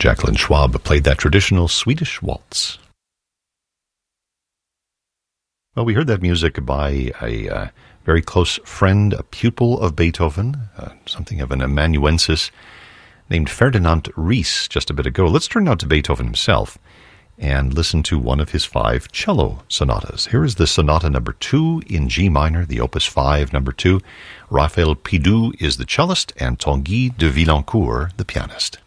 Jacqueline Schwab played that traditional Swedish waltz. Well, we heard that music by a very close friend, a pupil of Beethoven, something of an amanuensis, named Ferdinand Ries just a bit ago. Let's turn now to Beethoven himself and listen to one of his 5 cello sonatas. Here is the Sonata number 2 in G minor, the Opus 5 number 2. Raphael Pidou is the cellist and Tanguy de Villancourt the pianist.